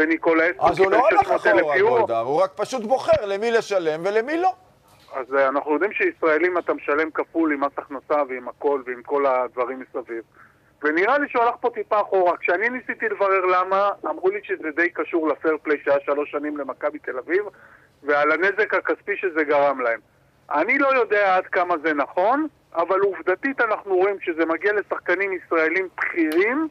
וניקולסקו אז הוא לא הולך אחורה, יורו. גולדהר, הוא רק פשוט בוחר למי לשלם ולמי לא. אז אנחנו יודעים שישראלים אתה משלם כפול עם מס הכנסה ועם הכל ועם כל הדברים מסביב. ונראה לי שהוא הלך פה טיפה אחורה. כשאני ניסיתי לברר למה, אמרו לי שזה די קשור לפייר פליי שהיה 3 שנים למכבי תל אביב, ועל הנזק הכספי שזה גרם להם. אני לא יודע עד כמה זה נכון, אבל עובדתית אנחנו רואים שזה מגיע לשחקנים ישראלים בכירים,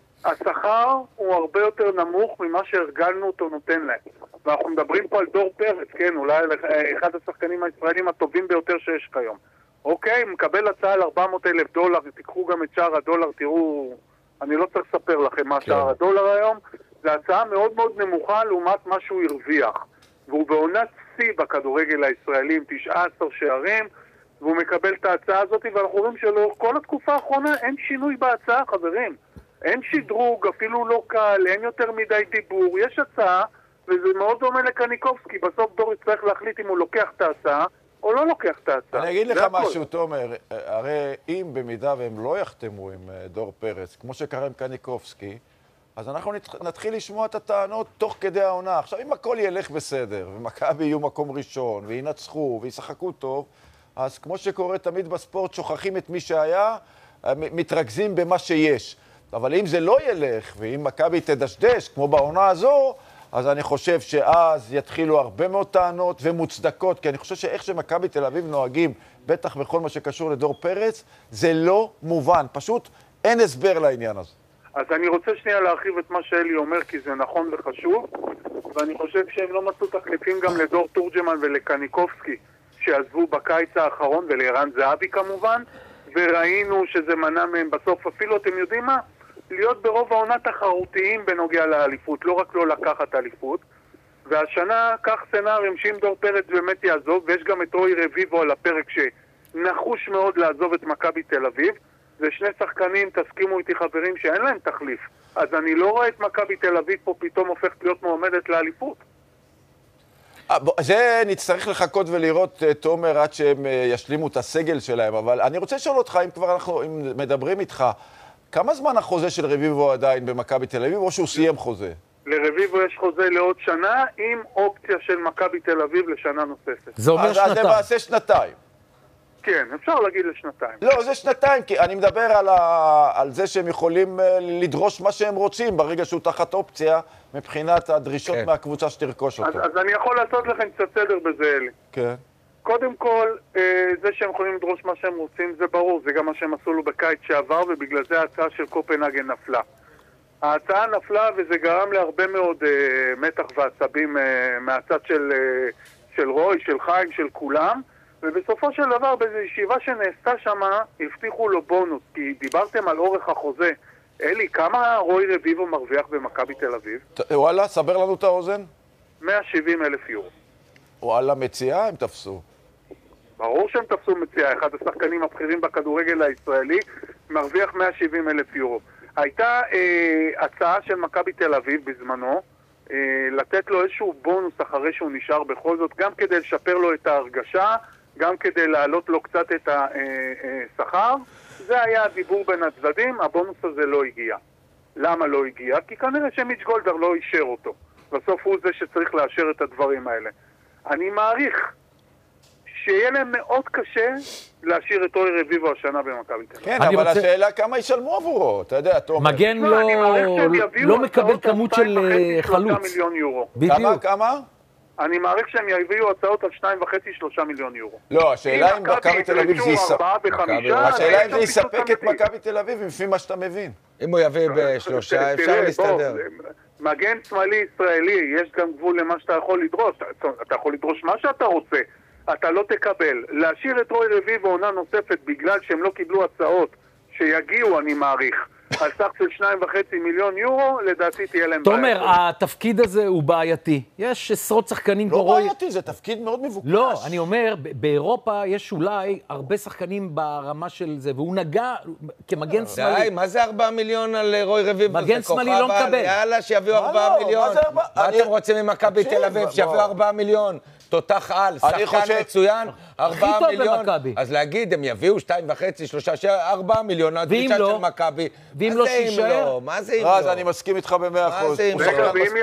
השכר הוא הרבה יותר נמוך ממה שהרגלנו אותו נותן להם. ואנחנו מדברים פה על דור פרץ, כן, אולי אחד השחקנים הישראלים הטובים ביותר שיש כיום. אוקיי, מקבל הצעה על $400,000, תיקחו גם את שער הדולר, תראו, אני לא צריך לספר לכם מה שער הדולר היום, זו הצעה מאוד מאוד נמוכה לעומת מה שהוא הרוויח. והוא בעונת שיא בכדורגל הישראלי עם 19 שערים, והוא מקבל את ההצעה הזאת, ואנחנו רואים שלא, כל התקופה האחרונה אין שינוי בהצעה, חברים. אין שדרוג, אפילו לא קל, אין יותר מדי דיבור, יש הצעה, וזה מאוד דומה לקניקובסקי, בסוף דור יצטרך להחליט אם הוא לוקח את ההצעה, או לא לוקח את ההצעה. אני אגיד לך משהו, תומר, הרי אם במידה והם לא יחתמו עם דור פרץ, כמו שקרה עם קניקובסקי, אז אנחנו נתחיל לשמוע את הטענות תוך כדי העונה. עכשיו, אם הכל ילך בסדר, ומכבי יהיו מקום ראשון, וינצחו, וישחקו טוב, אז כמו שקורה תמיד בספורט, שוכחים את מי שהיה, מתרכזים במה שיש. אבל אם זה לא ילך, ואם מכבי תדשדש, כמו בעונה הזו, אז אני חושב שאז יתחילו הרבה מאוד טענות ומוצדקות, כי אני חושב שאיך שמכבי תל אביב נוהגים, בטח בכל מה שקשור לדור פרץ, זה לא מובן. פשוט אין הסבר לעניין הזה. אז אני רוצה שנייה להרחיב את מה שאלי אומר, כי זה נכון וחשוב, ואני חושב שהם לא מצאו תחליפים גם לדור תורג'מן ולקניקובסקי, שעזבו בקיץ האחרון, ולערן זהבי כמובן, וראינו שזה מנע מהם בסוף. אפילו, אתם יודעים מה? להיות ברוב העונה תחרותיים בנוגע לאליפות, לא רק לא לקחת אליפות. והשנה, כך סנאריום שאם דור פרץ באמת יעזוב, ויש גם את רוי רביבו על הפרק שנחוש מאוד לעזוב את מכבי תל אביב, זה שני שחקנים, תסכימו איתי חברים, שאין להם תחליף. אז אני לא רואה את מכבי תל אביב פה פתאום הופכת להיות מועמדת לאליפות. זה נצטרך לחכות ולראות, תומר, עד שהם ישלימו את הסגל שלהם, אבל אני רוצה לשאול אותך, אם כבר אנחנו מדברים איתך, כמה זמן החוזה של רביבו עדיין במכבי תל אביב, או שהוא סיים חוזה? לרביבו יש חוזה לעוד שנה, עם אופציה של מכבי תל אביב לשנה נוספת. זה אומר שנתיים. אז למעשה שנתיים. כן, אפשר להגיד לשנתיים. לא, זה שנתיים, כי אני מדבר על זה שהם יכולים לדרוש מה שהם רוצים, ברגע שהוא תחת אופציה, מבחינת הדרישות מהקבוצה שתרכוש אותו. אז אני יכול לעשות לכם קצת סדר בזה, אלי. כן. קודם כל, זה שהם יכולים לדרוש מה שהם רוצים, זה ברור, זה גם מה שהם עשו לו בקיץ שעבר, ובגלל זה ההצעה של קופנהגן נפלה. ההצעה נפלה וזה גרם להרבה מאוד מתח ועצבים מהצד של רוי, של חיים, של כולם, ובסופו של דבר, באיזו ישיבה שנעשתה שם, הבטיחו לו בונוס, כי דיברתם על אורך החוזה. אלי, כמה רוי רביבו מרוויח במכבי תל אביב? וואלה, סבר לנו את האוזן. 170,000 יורו. וואלה, מציאה הם תפסו. ברור שהם תפסו מציאה, אחד השחקנים הבכירים בכדורגל הישראלי, מרוויח 170,000 יורו. הייתה הצעה של מכבי תל אביב בזמנו, לתת לו איזשהו בונוס אחרי שהוא נשאר בכל זאת, גם כדי לשפר לו את ההרגשה, גם כדי להעלות לו קצת את השכר. זה היה הדיבור בין הצדדים, הבונוס הזה לא הגיע. למה לא הגיע? כי כנראה שמיץ' גולדהר לא אישר אותו. בסוף הוא זה שצריך לאשר את הדברים האלה. אני מעריך שיהיה להם מאוד קשה להשאיר את רוי רביבו השנה במכבי תל אביב. כן, אבל השאלה כמה ישלמו עבורו, אתה יודע, תומר. מגן לא מקבל כמות של חלוץ. כמה? אני מעריך שהם יביאו הצעות על 2.5-3 מיליון יורו. לא, השאלה אם מכבי תל אביב זה יספק. השאלה אם זה יספק את מכבי תל אביב, לפי מה שאתה מבין. אם הוא יביא בשלושה, אפשר להסתדר. מגן שמאלי ישראלי, יש גם גבול למה שאתה יכול לדרוש. אתה יכול לדרוש מה שאתה רוצה. אתה לא תקבל. להשאיר את רוי רביבו עונה נוספת בגלל שהם לא קיבלו הצעות שיגיעו, אני מעריך, על סך של 2.5 מיליון יורו, לדעתי תהיה להם בעיה. תומר, התפקיד הזה הוא בעייתי. יש עשרות שחקנים לא בעייתי, זה תפקיד מאוד מבוקש. לא, אני אומר, באירופה יש אולי הרבה שחקנים ברמה של זה, והוא נגע כמגן שמאלי. די, מה זה 4 מיליון על רוי רביבו? מגן שמאלי לא מקבל. יאללה, שיביאו 4 מיליון. מה אתם רוצים ממכבי תל אביב? שיביאו 4 מיליון. תותח על, שחקן מצוין, 4 מיליון. אז להגיד, הם יביאו 2.5, 3, 4 מיליון, הדרישה של מכבי. ואם לא שישאר? מה זה אם לא? רז, אני מסכים איתך ב100%. ואם